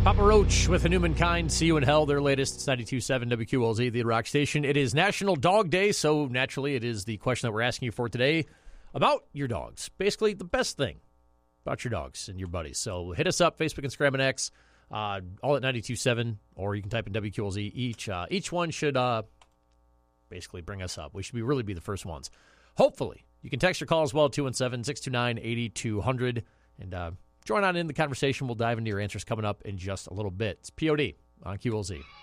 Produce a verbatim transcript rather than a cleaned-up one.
Papa Roach with Humankind. See You in Hell, their latest. It's ninety-two point seven W Q L Z, the rock station. It is National Dog Day, so naturally it is the question that we're asking you for today about your dogs. Basically, the best thing about your dogs and your buddies. So hit us up, Facebook, Instagram, and X, uh, all at ninety-two point seven, or you can type in W Q L Z. Each uh, each one should uh, basically bring us up. We should be really be the first ones. Hopefully. You can text or call as well, two one seven, six two nine, eight two zero zero, and uh, join on in the conversation. We'll dive into your answers coming up in just a little bit. It's P O D on Q L Z.